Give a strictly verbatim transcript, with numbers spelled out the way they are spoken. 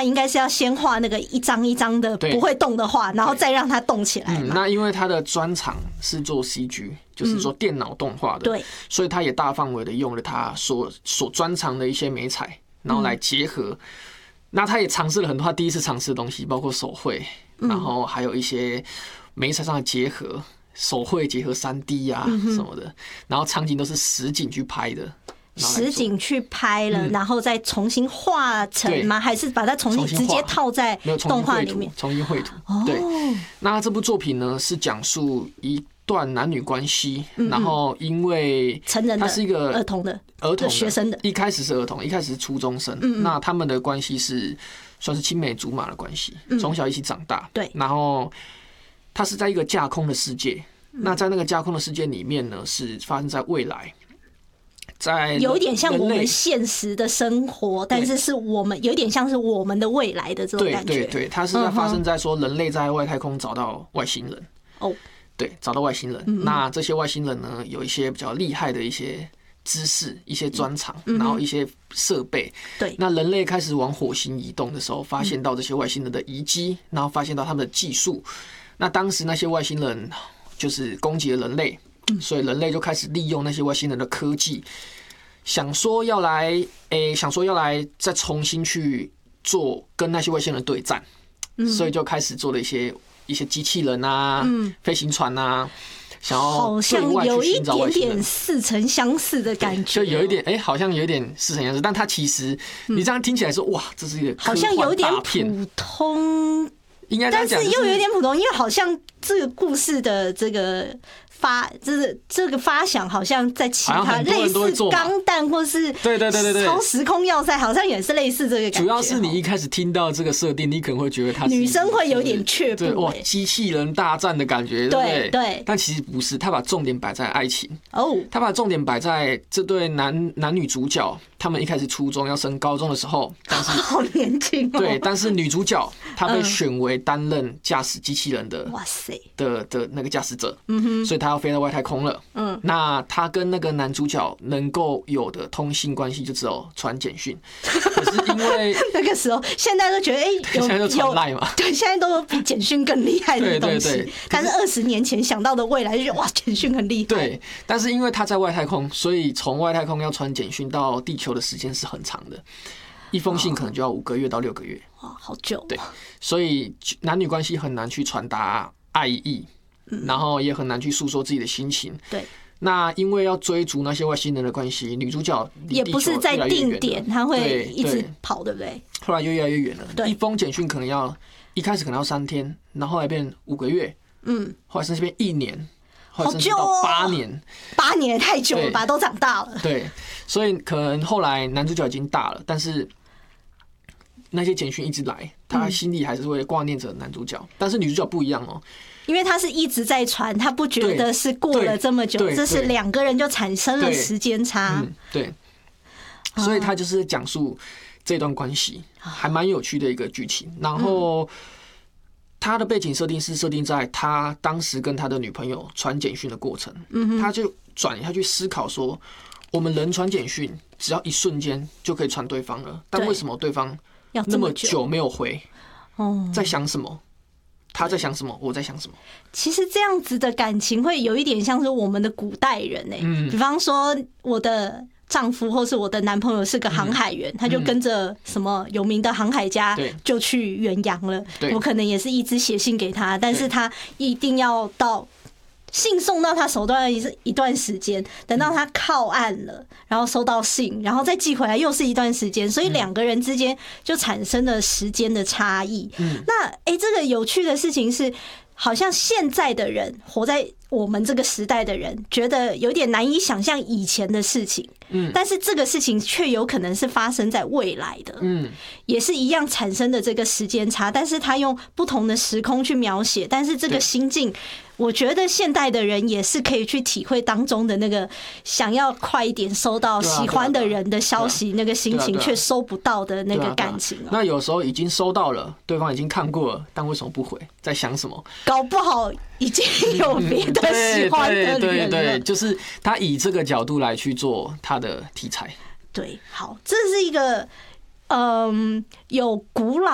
应该是要先画那个一张一张的不会动的画，然后再让它动起来嘛。 嗯，那因为他的专长是做 C G， 就是说电脑动画的， 对， 所以他也大范围的用了他所所专长的一些媒材，然后来结合。嗯、那他也尝试了很多他第一次尝试的东西，包括手绘，然后还有一些媒材上的结合，手绘结合 三 D 啊什么的，然后场景都是实景去拍的。 实景去拍了，嗯、然后再重新画成吗？还是把它重新直接套在动画里面？ 重新绘图。对。那这部作品呢，是讲述一段男女关系，嗯、然后因为成人的， 他是一个儿童的儿童学生的， 一开始是儿童，一开始是初中生。嗯、那他们的关系是算是青梅竹马的关系，从、嗯、小一起长大。 对。 然后他是在一个架空的世界，嗯、那在那个架空的世界里面呢，是发生在未来。在有点像我们现实的生活，但是是我们有点像是我们的未来的这种感觉。 对对对，它是在发生在说人类在外太空找到外星人。哦，对，找到外星人。嗯、那这些外星人呢，有一些比较厉害的一些知识、一些专长，嗯、然后一些设备。对，那人类开始往火星移动的时候，发现到这些外星人的遗迹，然后发现到他们的技术。那当时那些外星人就是攻击了人类。所以人类就开始利用那些外星人的科技，想说要来，诶、欸，想说要来再重新去做跟那些外星人对战，嗯、所以就开始做了一些一些机器人啊，嗯、飞行船啊，想要对外去寻找外星人。好像有一点点似曾相识的感觉， 就有一点，哎、欸，好像有一点似曾相识，但它其实你这样听起来说，哇，这是一个好像有点普通， 应该但是又有点普通，因为好像这个故事的这个。发就是这个发想，好像在其他类似钢弹或是对对对对对超时空要塞，好像也是类似这个感觉。 主要是你一开始听到这个设定，你可能会觉得它女生会有点却步， 哇，机器人大战的感觉，对不对？对。但其实不是，他把重点摆在爱情哦，他把重点摆在这对男男女主角，他们一开始初中要升高中的时候，但是好年轻哦。 对，但是女主角她被选为担任驾驶机器人的， 哇塞的的那个驾驶者，嗯哼，所以她要飞到外太空了。嗯，那她跟那个男主角能够有的通信关系就只有传简讯，可是因为那个时候，现在都觉得哎、欸， 现在都传赖嘛， 对，现在都比简讯更厉害的东西。 对对对， 但是二十年前想到的未来就觉得哇，简讯很厉害。 对，但是因为他在外太空，所以从外太空要传简讯到地球的时间是很长的，一封信可能就要五个月到六个月。 哇，好久。 对，所以男女关系很难去传达爱意，然后也很难去诉说自己的心情。 对。 那因为要追逐那些外星人的关系，女主角也不是在定点，她会一直跑，对不对？ 后来就越来越远了。一封简讯可能要一开始可能要三天，然后后来变五个月，嗯，后来甚至变一年，后来甚至到八年， 八年也太久了吧？都长大了。 对，所以可能后来男主角已经大了，但是那些简讯一直来，他心里还是会挂念着男主角。但是女主角不一样哦。 因为他是一直在传，他不觉得是过了这么久，这是两个人就产生了时间差。 嗯，对，所以他就是讲述这段关系，还蛮有趣的一个剧情。然后他的背景设定是设定在他当时跟他的女朋友传简讯的过程，嗯，他就转下去思考说，我们人传简讯只要一瞬间就可以传对方了，但为什么对方那么久没有回？哦，在想什么？他在想什么？我在想什么？ 其实这样子的感情会有一点像是我们的古代人哎、欸，嗯，比方说我的丈夫或是我的男朋友是个航海员，嗯、他就跟着什么有名的航海家就去远洋了。我可能也是一直写信给他，但是他一定要到信送到他手段一段时间，等到他靠岸了，然后收到信，然后再寄回来又是一段时间，所以两个人之间就产生了时间的差异。嗯、那哎、欸，这个有趣的事情是，好像现在的人活在我们这个时代的人，觉得有点难以想象以前的事情。嗯，但是这个事情却有可能是发生在未来的。嗯，也是一样产生的这个时间差，但是他用不同的时空去描写，但是这个心境。我觉得现代的人也是可以去体会当中的那个想要快一点收到喜欢的人的消息，那个心情却收不到的那个感情。 那有时候已经收到了，对方已经看过了，但为什么不回？在想什么？ 搞不好已经有别的喜欢的人了。 对对对，就是他以这个角度来去做他的题材。 对，好，这是一个嗯有古老。